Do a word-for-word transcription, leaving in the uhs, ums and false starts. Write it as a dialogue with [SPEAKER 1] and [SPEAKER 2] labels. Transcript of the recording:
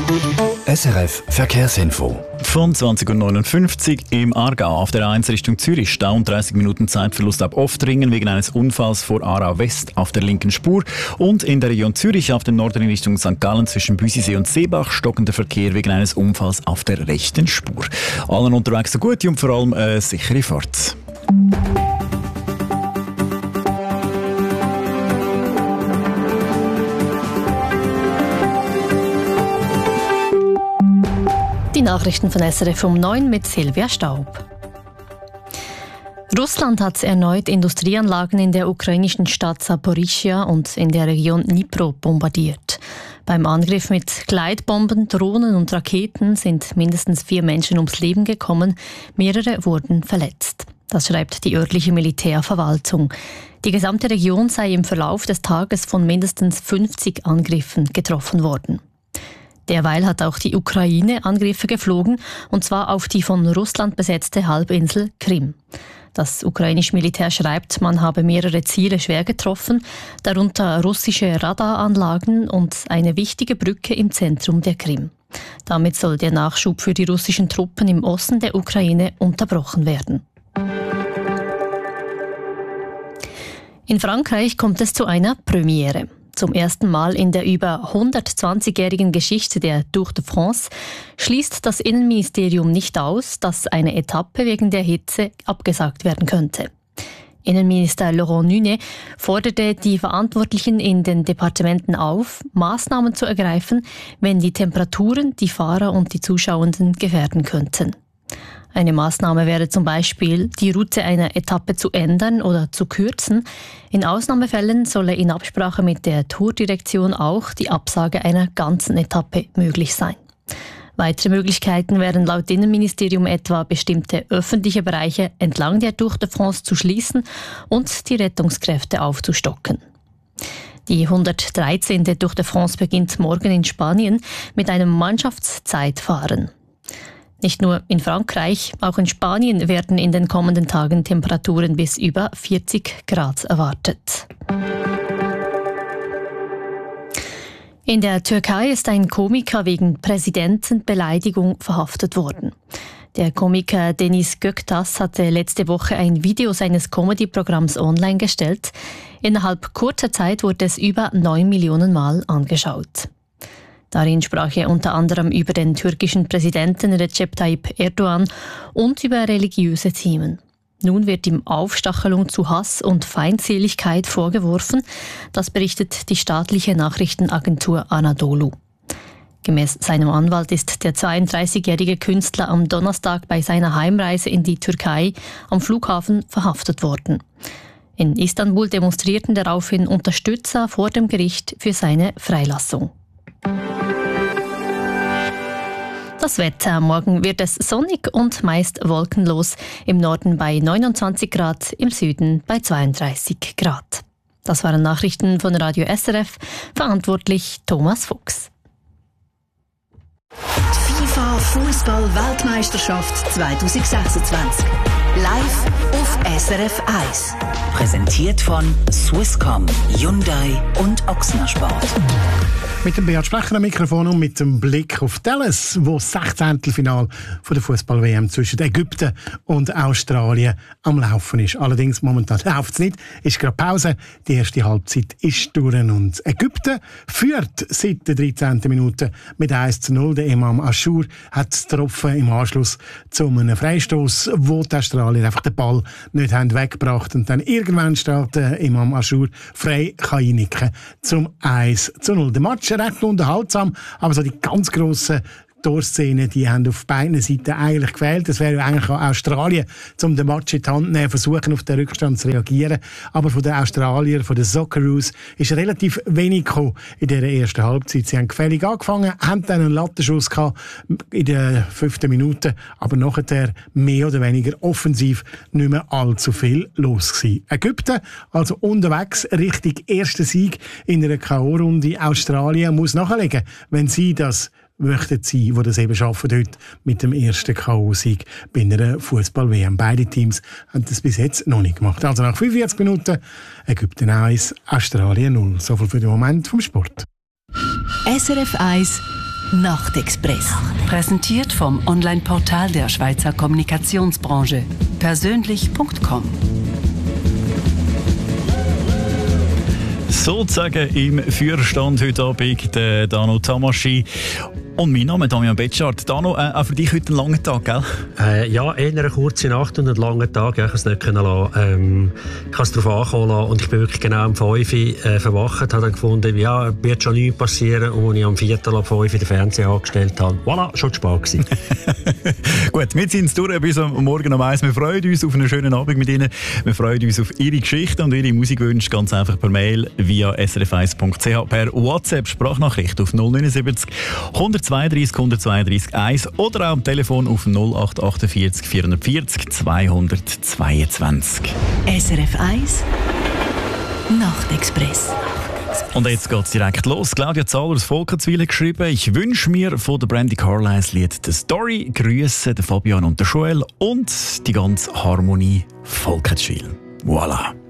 [SPEAKER 1] S R F Verkehrsinfo.
[SPEAKER 2] Von zwanzig Uhr neunundfünfzig im Aargau auf der A eins Richtung Zürich. Stau und dreißig Minuten Zeitverlust ab Oftringen wegen eines Unfalls vor Aarau West auf der linken Spur. Und in der Region Zürich auf der Norden in Richtung Sankt Gallen zwischen Büsisee und Seebach stockender Verkehr wegen eines Unfalls auf der rechten Spur. Allen unterwegs so gute und vor allem äh, sichere Fahrt.
[SPEAKER 3] Die Nachrichten von S R F um neun mit Silvia Staub. Russland hat erneut Industrieanlagen in der ukrainischen Stadt Saporischschja und in der Region Dnipro bombardiert. Beim Angriff mit Gleitbomben, Drohnen und Raketen sind mindestens vier Menschen ums Leben gekommen, mehrere wurden verletzt. Das schreibt die örtliche Militärverwaltung. Die gesamte Region sei im Verlauf des Tages von mindestens fünfzig Angriffen getroffen worden. Derweil hat auch die Ukraine Angriffe geflogen, und zwar auf die von Russland besetzte Halbinsel Krim. Das ukrainische Militär schreibt, man habe mehrere Ziele schwer getroffen, darunter russische Radaranlagen und eine wichtige Brücke im Zentrum der Krim. Damit soll der Nachschub für die russischen Truppen im Osten der Ukraine unterbrochen werden. In Frankreich kommt es zu einer Premiere. Zum ersten Mal in der über hundertzwanzigjährigen Geschichte der Tour de France schließt das Innenministerium nicht aus, dass eine Etappe wegen der Hitze abgesagt werden könnte. Innenminister Laurent Nunez forderte die Verantwortlichen in den Departementen auf, Maßnahmen zu ergreifen, wenn die Temperaturen die Fahrer und die Zuschauenden gefährden könnten. Eine Maßnahme wäre zum Beispiel, die Route einer Etappe zu ändern oder zu kürzen. In Ausnahmefällen solle in Absprache mit der Tourdirektion auch die Absage einer ganzen Etappe möglich sein. Weitere Möglichkeiten wären laut Innenministerium etwa, bestimmte öffentliche Bereiche entlang der Tour de France zu schließen und die Rettungskräfte aufzustocken. Die hundertdreizehnte Tour de France beginnt morgen in Spanien mit einem Mannschaftszeitfahren. Nicht nur in Frankreich, auch in Spanien werden in den kommenden Tagen Temperaturen bis über vierzig Grad erwartet. In der Türkei ist ein Komiker wegen Präsidentenbeleidigung verhaftet worden. Der Komiker Deniz Göktaş hatte letzte Woche ein Video seines Comedy-Programms online gestellt. Innerhalb kurzer Zeit wurde es über neun Millionen Mal angeschaut. Darin sprach er unter anderem über den türkischen Präsidenten Recep Tayyip Erdogan und über religiöse Themen. Nun wird ihm Aufstachelung zu Hass und Feindseligkeit vorgeworfen. Das berichtet die staatliche Nachrichtenagentur Anadolu. Gemäß seinem Anwalt ist der zweiunddreißigjährige Künstler am Donnerstag bei seiner Heimreise in die Türkei am Flughafen verhaftet worden. In Istanbul demonstrierten daraufhin Unterstützer vor dem Gericht für seine Freilassung. Das Wetter. Morgen wird es sonnig und meist wolkenlos. Im Norden bei neunundzwanzig Grad, im Süden bei zweiunddreißig Grad. Das waren Nachrichten von Radio S R F. Verantwortlich Thomas Fuchs.
[SPEAKER 4] Die FIFA Fußball-Weltmeisterschaft zwanzig sechsundzwanzig. Live auf S R F eins. Präsentiert von Swisscom, Hyundai und Ochsner Sport.
[SPEAKER 5] Mit dem Beat Sprecher am Mikrofon und mit dem Blick auf Dallas, wo das Sechzehntelfinale der Fußball-W M zwischen Ägypten und Australien am Laufen ist. Allerdings momentan läuft es nicht, ist gerade Pause. Die erste Halbzeit ist durch und Ägypten führt seit der dreizehnten Minute mit eins zu null. Der Imam Ashur hat es getroffen im Anschluss zu einem Freistoß, wo die Australier einfach den Ball nicht haben weggebracht und dann irgendwann steht der Imam Ashur frei kann einnicken zum eins zu null. Der Match recht unterhaltsam, aber so die ganz grossen Torszenen, die haben auf beiden Seiten eigentlich gefehlt. Es wäre ja eigentlich auch Australien, um den Match in die Hand zu nehmen, versuchen auf den Rückstand zu reagieren. Aber von den Australiern, von den Socceroos, ist relativ wenig gekommen in dieser ersten Halbzeit. Sie haben gefällig angefangen, haben dann einen Lattenschuss gehabt in der fünften Minute, aber nachher mehr oder weniger offensiv nicht mehr allzu viel los gewesen. Ägypten, also unterwegs, richtig erster Sieg in einer K O-Runde. Australien muss nachlegen, wenn sie das möchten sie, die das eben schaffen, heute mit dem ersten K O-Sieg bei einer Fußball-W M. Beide Teams haben das bis jetzt noch nicht gemacht. Also nach fünfundvierzig Minuten Ägypten eins, Australien null. So viel für den Moment vom Sport.
[SPEAKER 4] S R F eins Nachtexpress. Präsentiert vom Online-Portal der Schweizer Kommunikationsbranche. Persönlich Punkt com.
[SPEAKER 2] Sozusagen im Führerstand heute Abend der Dano Tamaschi. Und mein Name ist Damian Betschart. Dano, äh, auch für dich heute ein langer Tag, gell?
[SPEAKER 6] Äh, ja, eher eine kurze Nacht und einen langen Tag. Ja, ich kann es nicht können lassen. Ähm, ich kann es darauf ankommen lassen. Und ich bin wirklich genau um fünf Uhr äh, verwacht. Habe dann gefunden, ja, wird schon nichts passieren. Und als ich am Viertel ab fünf Uhr den Fernseher angestellt habe, voilà, schon zu spät gewesen.
[SPEAKER 2] Gut, wir sind durch bis am Morgen um eins. Wir freuen uns auf einen schönen Abend mit Ihnen. Wir freuen uns auf Ihre Geschichten und Ihre Musikwünsche ganz einfach per Mail via s r f eins punkt c h, per WhatsApp-Sprachnachricht auf null neun sieben null hundertzweiunddreißig hundertzweiunddreißig eins oder auch am Telefon auf null acht achtundvierzig vierhundertvierzig zweihundertzweiundzwanzig.
[SPEAKER 4] S R F eins Nachtexpress.
[SPEAKER 2] Und jetzt geht's direkt los. Claudia Zahler aus Volkenswil hat geschrieben: Ich wünsche mir von der Brandy Carlisle Lied «The Story». Grüße den Fabian und den Joel und die ganze Harmonie Volkenswil. Voilà.